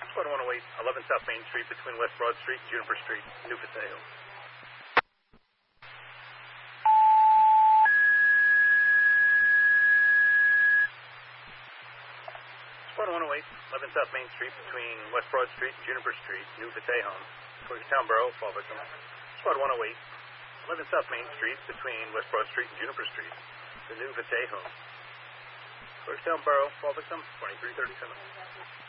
Squad 108, 11 South Main Street between West Broad Street and Juniper Street, New Paseo. Squad 108, 11 South Main Street between West Broad Street and Juniper Street, New Paseo. Town Borough, fall victim. Squad 108, 11 South Main Street between West Broad Street and Juniper Street, the New Paseo. Town Borough, fall victim, 2337.